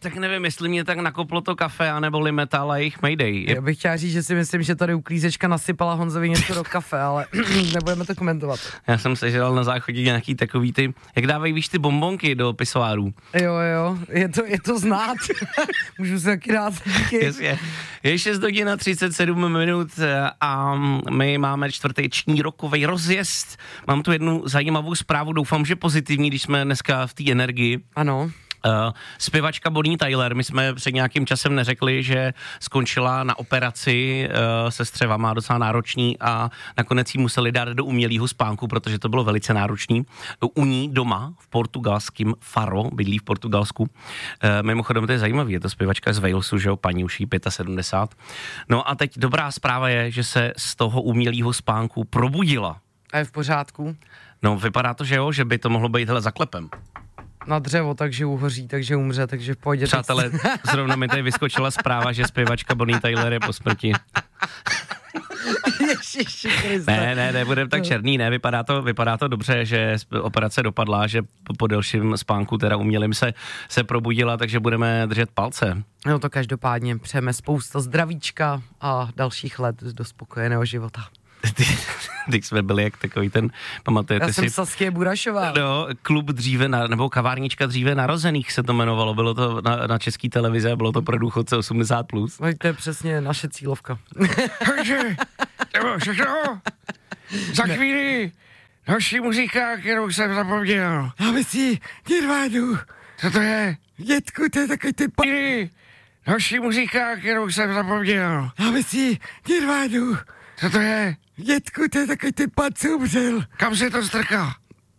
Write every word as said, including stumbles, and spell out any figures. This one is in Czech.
tak nevím, jestli mě tak nakoplo to kafe, anebo Limetal a jejich Mayday. Já bych chtěla říct, že si myslím, že tady uklízečka nasypala Honzovi něco do kafe, ale nebudeme to komentovat. Já jsem sežral na záchodě nějaký takový ty, jak dávají, víš, ty bombonky do pisoárů. Jo, jo, je to, je to znát. Můžu se taky dát, díky. Jasně. Je šest hodin a třicet sedm minut a my máme čtvrteční rokovej rozjezd. Mám tu jednu zajímavou zprávu, doufám, že pozitivní, když jsme dneska v té energii. Ano. Uh, zpěvačka Bonnie Tyler, my jsme před nějakým časem neřekli, že skončila na operaci uh, se střeva, má docela náročný a nakonec jí museli dát do umělého spánku, protože to bylo velice náročný. U ní doma v portugalském Faro, bydlí v Portugalsku. Uh, mimochodem to je zajímavý, je to zpěvačka z Walesu, že jo, paní už jí sedmdesát pět. No a teď dobrá zpráva je, že se z toho umělého spánku probudila. A je v pořádku? No vypadá to, že jo, že by to mohlo být hele zaklepem. Na dřevo, takže uhoří, takže umře, takže v pohodě. Přátelé, zrovna mi tady vyskočila zpráva, že zpěvačka Bonnie Tyler je po smrti. Ježiši Kriste. Ne, ne, nebudem tak černý, ne, vypadá to, vypadá to dobře, že operace dopadla, že po, po delším spánku teda umělým se, se probudila, takže budeme držet palce. No to každopádně přejeme spousta zdravíčka a dalších let do spokojeného života. Teď jsme byli jak takový ten, pamatujete Já si? jsem Saskia Burašová. No, klub dříve, na, nebo kavárnička dříve narozených se to jmenovalo, bylo to na, na české televize, bylo to pro důchodce osmdesát plus. No, to je přesně naše cílovka. Takže, nebo všechno, za chvíli další muzika, kterou jsem zapomněl. Dáme si Nirvánu. Co to je? Dětku, to je takový ty pa... Další muzika, kterou jsem zapomněl. Dáme si Nirvánu. Co to je? Dětku, to je takový ty pan, co umřel. Kam se to strká?